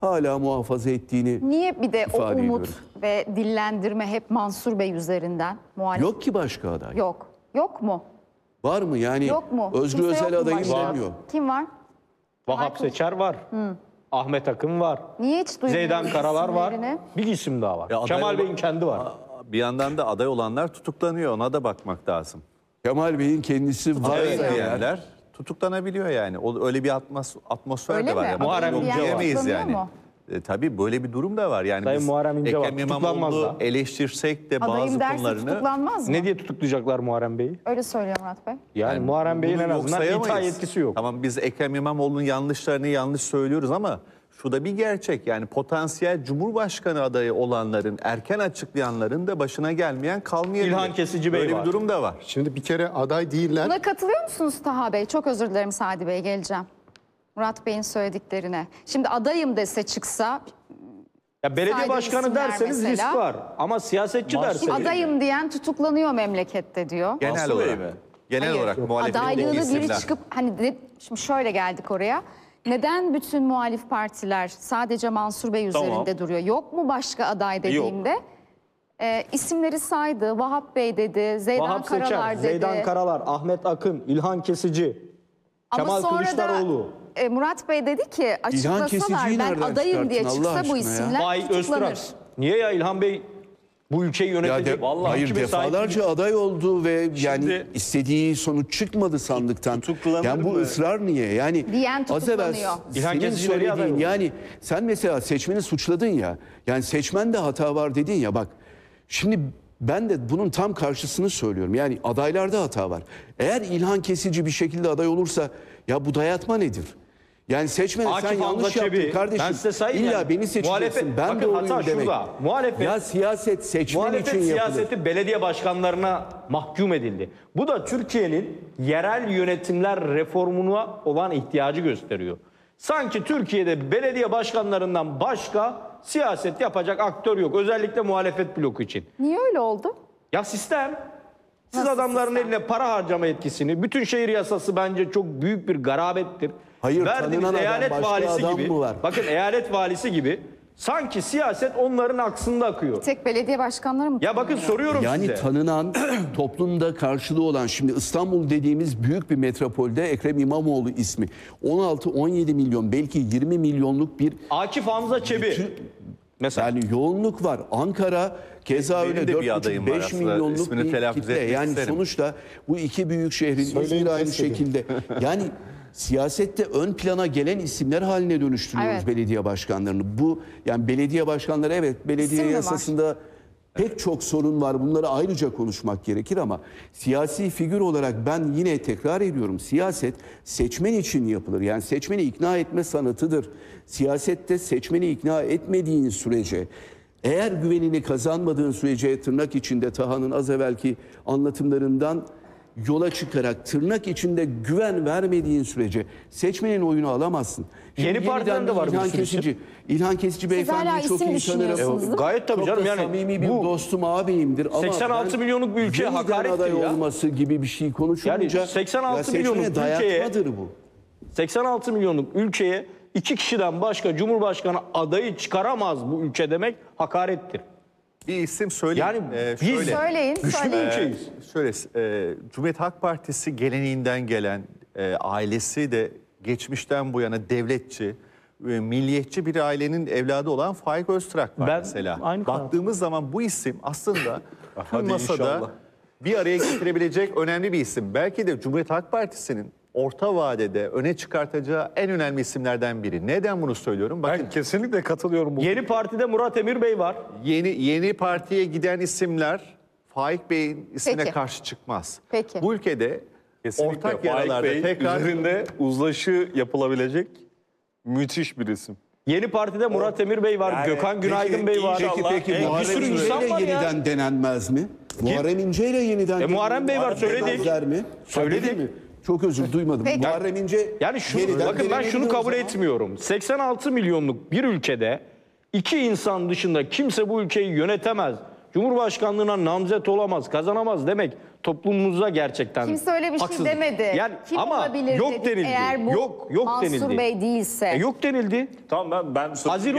hala muhafaza ettiğini Niye bir de o ifade umut ediyorum. ve dillendirme hep Mansur Bey üzerinden? Muhalefet Yok ki başka aday. yok. Yok mu? Var mı? Yani Yok mu? Özgür Kimse Özel yok mu adayım başka? demiyor. Kim var? Vahap Seçer var. Ahmet Akın var. Niye hiç duymuyoruz Zeydan Karalar var. isimlerini? Bir isim daha var. Ya aday Kemal ol- Bey'in kendi var. Bir yandan da aday olanlar tutuklanıyor. Ona da bakmak lazım. Kemal Bey'in kendisi var Evet eğer. diyenler tutuklanabiliyor yani. Öyle bir atmosfer Öyle de var. mi? Ya. Muharrem Yok İnce var. diyemeyiz Tutuklanıyor yani. mu? Tabii böyle bir durum da var. Yani Sayın biz Muharrem İnce var. Ekrem Tutuklanmaz İmamoğlu da. eleştirsek de Adayım bazı derse konularını tutuklanmaz mı? Ne diye tutuklayacaklar Muharrem Bey'i? Öyle söylüyor Murat Bey. Yani Muharrem Bey'in bunu en yok azından sayamayız. itaat yetkisi yok. Tamam biz Ekrem İmamoğlu'nun yanlışlarını yanlış söylüyoruz ama şu da bir gerçek. Yani potansiyel Cumhurbaşkanı adayı olanların, erken açıklayanların da başına gelmeyen kalmayabilir. İlhan Kesici Bey Böyle var. bir durum da var. Şimdi bir kere aday değiller. Buna katılıyor musunuz Taha Bey? Çok özür dilerim Sadi Bey, geleceğim. Murat Bey'in söylediklerine. Şimdi adayım dese çıksa, Ya belediye Saydığı başkanı isimler derseniz mesela. risk var. Ama siyasetçi derseniz... adayım diyen tutuklanıyor memlekette diyor. Genel Mansur Bey olarak. mi? Genel Hayır. olarak muhalefetteki Adaylığını biri isimler. çıkıp şimdi şöyle geldik oraya. Neden bütün muhalif partiler sadece Mansur Bey üzerinde duruyor? Yok mu başka aday dediğimde? İsimleri saydı. Vahap Bey dedi, Zeydan Vahap Karalar Seçer, dedi. Zeydan Karalar, Ahmet Akın, İlhan Kesici, Ama Kemal sonra Kılıçdaroğlu. da Murat Bey dedi ki açıklasalar Kesici'yi ben nereden adayım diye çıkarttın Allah çıksa bu aşkına ya? isimler Faik Öztürk. tutuklanır. Niye ya İlhan Bey bu ülkeyi Ya yönetecek? hayır kime sahip defalarca aday oldu ve yani Şimdi- istediği sonuç çıkmadı sandıktan. Tutuklanır Yani bu mı? ısrar niye? Yani Diyen az evvel tutuklanıyor. İlhan senin Kesici nereye aday söylediğin oldu? yani sen mesela seçmeni suçladın ya. Yani seçmende hata var dedin ya bak. Şimdi ben de bunun tam karşısını söylüyorum. Yani adaylarda hata var. Eğer İlhan Kesici bir şekilde aday olursa ya bu dayatma nedir? Yani seçmene Akif sen yanlış Hamza yaptın Çebi, kardeşim. ben size sayayım İlla yani. beni seçeceksin. Muhalefet- Ben bakın doğruyum hata demek. şurada. Muhalefet- Ya siyaset seçmen Muhalefet için yapılır. siyaseti belediye başkanlarına mahkum edildi. Bu da Türkiye'nin yerel yönetimler reformuna olan ihtiyacı gösteriyor. Sanki Türkiye'de belediye başkanlarından başka siyaset yapacak aktör yok. Özellikle muhalefet bloku için. Niye öyle oldu? Ya sistem, siz Nasıl adamların sistem? eline para harcama etkisini, bütün şehir yasası bence çok büyük bir garabettir. Hayır, Verdiğiniz tanınan adam, eyalet başka valisi adam gibi, mı var? bakın eyalet valisi gibi sanki siyaset onların aksında akıyor. Tek belediye başkanları mı? Ya bakın soruyorum Yani size. tanınan, toplumda karşılığı olan, şimdi İstanbul dediğimiz büyük bir metropolde Ekrem İmamoğlu ismi 16-17 milyon belki 20 milyonluk bir Akif Hamza Çebi. Mesela yani yoğunluk var. Ankara keza Benim öyle de bir adayım var 4,5-5 aslında. milyonluk İsmini bir telaffuz kitle. etmek Yani isterim. sonuçta bu iki büyük şehrin Söyleyin, İzmir aynı test edin. şekilde. Yani siyasette ön plana gelen isimler haline dönüştürüyoruz Evet. belediye başkanlarını. Bu yani belediye başkanları evet belediye İsim mi var? yasasında pek çok sorun var. Bunları ayrıca konuşmak gerekir ama siyasi figür olarak ben yine tekrar ediyorum. Siyaset seçmen için yapılır. Yani seçmeni ikna etme sanatıdır. Siyasette seçmeni ikna etmediğin sürece, eğer güvenini kazanmadığın sürece tırnak içinde Taha'nın az evvelki anlatımlarından yola çıkarak tırnak içinde güven vermediğin sürece seçmenin oyunu alamazsın. Şimdi Yeni partiden yeniden de var bir İlhan sürü isim. Kesici. İlhan Kesici hala beyefendiyi çok isim iyi düşünüyorsunuz, tanırım. değil mi? gayet tabii Çok canım da yani samimi bir bu dostum, ağabeyimdir. Ama 86 ben milyonluk bir ülkeye yeniden hakarettir aday ya. olması gibi bir şey konuşulunca Yani 86 ya seçmene milyonluk ülkeye- dayatmadır bu. 86 milyonluk ülkeye 2 kişiden başka Cumhurbaşkanı adayı çıkaramaz bu ülke demek hakarettir. Bir isim söyleyeyim. Yani biz şöyle. Söyleyin, güçlü bir söyleyin. ülkeyiz. Şöyle, Cumhuriyet Halk Partisi geleneğinden gelen ailesi de geçmişten bu yana devletçi, milliyetçi bir ailenin evladı olan Faik Öztürk var Ben mesela. aynı Baktığımız zaman bu isim aslında Hadi masada inşallah. bir araya getirebilecek önemli bir isim. Belki de Cumhuriyet Halk Partisi'nin orta vadede öne çıkartacağı en önemli isimlerden biri. Neden bunu söylüyorum? Bakın Ben kesinlikle katılıyorum bu. Yeni partide Murat Emir Bey var. yeni partiye giden isimler Faik Bey'in ismine Peki. karşı çıkmaz. Peki. Bu ülkede Kesinlikle ortak Faik yaralarda Bey tekrar üzerinde uzlaşı yapılabilecek müthiş bir isim. Yeni partide Murat Emir Bey var. Yani Gökhan Günaydın Bey var. inşallah- Peki Bir Muharrem sürü İnce insan ile var ya. yeniden denenmez mi? Muharrem İnce ile yeniden Muharrem Bey var, söyledik. denenmezler mi? Söyledik. Değil mi? Çok özür duymadım. Peki. Muharrem İnce Yani şunu, yeniden bakın ben denenebilir şunu o kabul zaman. etmiyorum. 86 milyonluk bir ülkede 2 insan dışında kimse bu ülkeyi yönetemez. Cumhurbaşkanlığına namzet olamaz, kazanamaz demek toplumumuzda gerçekten Kimse öyle bir şey haksızlık. demedi. Yani Kim ama olabilir yok dedik denildi. eğer bu yok Mansur denildi. Bey değilse. Yok denildi. Tamam ben Hazır